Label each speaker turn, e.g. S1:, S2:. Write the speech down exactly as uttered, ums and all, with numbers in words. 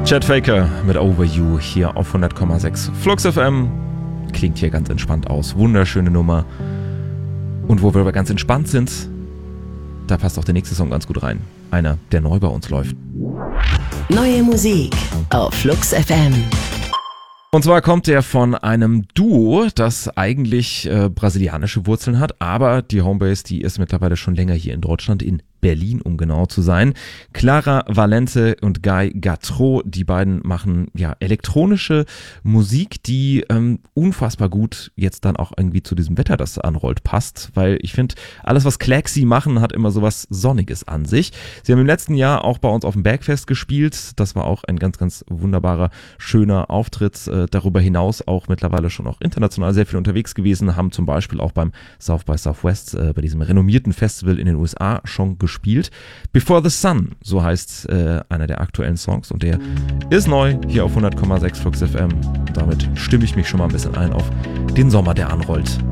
S1: Chet Faker mit Over You hier auf hundert Komma sechs. Flux F M klingt hier ganz entspannt aus. Wunderschöne Nummer. Und wo wir aber ganz entspannt sind, da passt auch der nächste Song ganz gut rein. Einer, der neu bei uns läuft.
S2: Neue Musik auf Flux F M.
S1: Und zwar kommt der von einem Duo, das eigentlich äh, brasilianische Wurzeln hat, aber die Homebase, die ist mittlerweile schon länger hier in Deutschland, in Berlin, um genau zu sein. Clara Valente und Guy Gattro, die beiden machen ja elektronische Musik, die ähm, unfassbar gut jetzt dann auch irgendwie zu diesem Wetter, das anrollt, passt, weil ich finde, alles was Claxy machen, hat immer sowas Sonniges an sich. Sie haben im letzten Jahr auch bei uns auf dem Bergfest gespielt, das war auch ein ganz, ganz wunderbarer, schöner Auftritt. Äh, darüber hinaus auch mittlerweile schon auch international sehr viel unterwegs gewesen, haben zum Beispiel auch beim South by Southwest, äh, bei diesem renommierten Festival in den U S A schon gespielt. Before the Sun, so heißt äh, einer der aktuellen Songs und der ist neu hier auf hundert Komma sechs Flux F M. Damit stimme ich mich schon mal ein bisschen ein auf den Sommer, der anrollt.